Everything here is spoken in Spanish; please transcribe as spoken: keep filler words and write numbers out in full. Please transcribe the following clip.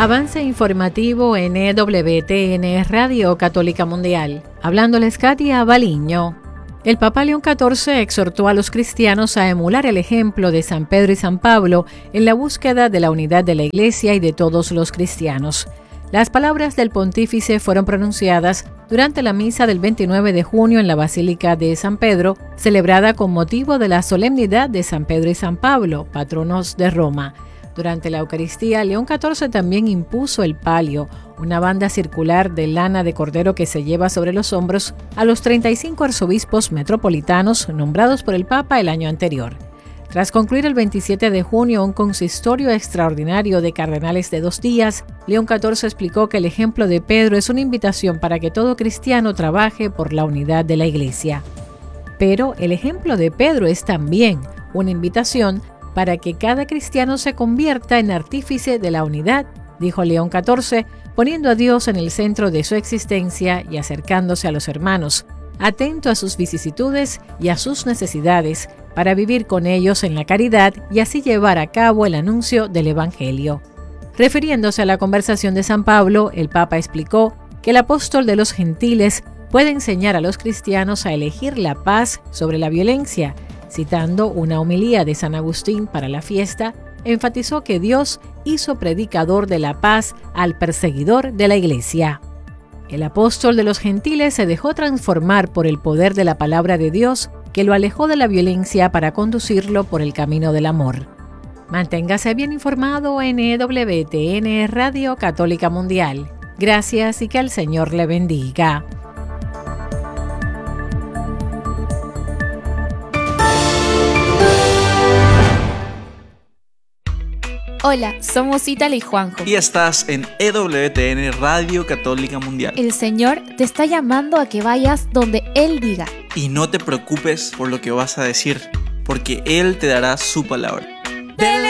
Avance informativo en E W T N Radio Católica Mundial. Hablándoles Katia Baliño. El Papa León catorce exhortó a los cristianos a emular el ejemplo de San Pedro y San Pablo en la búsqueda de la unidad de la Iglesia y de todos los cristianos. Las palabras del pontífice fueron pronunciadas durante la misa del veintinueve de junio en la Basílica de San Pedro, celebrada con motivo de la solemnidad de San Pedro y San Pablo, patronos de Roma. Durante la Eucaristía, León catorce también impuso el palio, una banda circular de lana de cordero que se lleva sobre los hombros a los treinta y cinco arzobispos metropolitanos nombrados por el Papa el año anterior. Tras concluir el veintisiete de junio un consistorio extraordinario de cardenales de dos días, León catorce explicó que el ejemplo de Pedro es una invitación para que todo cristiano trabaje por la unidad de la Iglesia. Pero el ejemplo de Pedro es también una invitación para que cada cristiano se convierta en artífice de la unidad, dijo León catorce, poniendo a Dios en el centro de su existencia y acercándose a los hermanos, atento a sus vicisitudes y a sus necesidades, para vivir con ellos en la caridad y así llevar a cabo el anuncio del Evangelio. Refiriéndose a la conversación de San Pablo, el Papa explicó que el apóstol de los gentiles puede enseñar a los cristianos a elegir la paz sobre la violencia. Citando una homilía de San Agustín para la fiesta, enfatizó que Dios hizo predicador de la paz al perseguidor de la Iglesia. El apóstol de los gentiles se dejó transformar por el poder de la palabra de Dios, que lo alejó de la violencia para conducirlo por el camino del amor. Manténgase bien informado en E W T N Radio Católica Mundial. Gracias y que el Señor le bendiga. Hola, somos Ítala y Juanjo. Y estás en E W T N Radio Católica Mundial. El Señor te está llamando a que vayas donde Él diga. Y no te preocupes por lo que vas a decir, porque Él te dará su palabra. Dele